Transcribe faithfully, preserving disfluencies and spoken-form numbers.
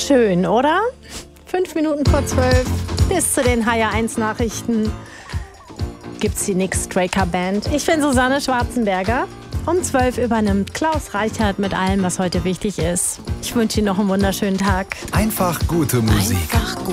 Schön, oder? Fünf Minuten vor zwölf, bis zu den H R eins Nachrichten gibt's die Nick Straker Band. Ich bin Susanne Schwarzenberger. Um zwölf übernimmt Klaus Reichert mit allem, was heute wichtig ist. Ich wünsche Ihnen noch einen wunderschönen Tag. Einfach gute Musik. Einfach gut.